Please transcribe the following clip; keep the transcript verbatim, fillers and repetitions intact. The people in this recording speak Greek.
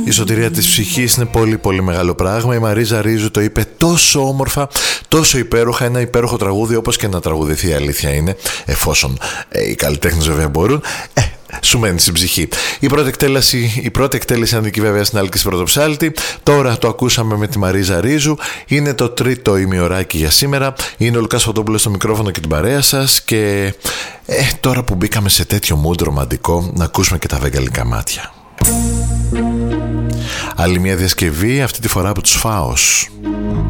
Η σωτηρία της ψυχής είναι πολύ πολύ μεγάλο πράγμα. Η Μαρίζα Ρίζου το είπε τόσο όμορφα, τόσο υπέροχα. Ένα υπέροχο τραγούδι, όπως και να τραγουδηθεί, η αλήθεια είναι, εφόσον ε, οι καλλιτέχνες βέβαια μπορούν, ε, σου μένει στην ψυχή. Η πρώτη εκτέλεση, η πρώτη εκτέλεση ανήκει βέβαια στην Άλκη Πρωτοψάλτη. Τώρα το ακούσαμε με τη Μαρίζα Ρίζου. Είναι το τρίτο ημιωράκι για σήμερα. Είναι ο Λουκάς Φωτόπουλος στο μικρόφωνο και την παρέα σας. Και ε, τώρα που μπήκαμε σε τέτοιο mood ρομαντικό, να ακούσουμε και τα βεγγαλικά μάτια. Άλλη μια διασκευή, αυτή τη φορά από τους Φάος.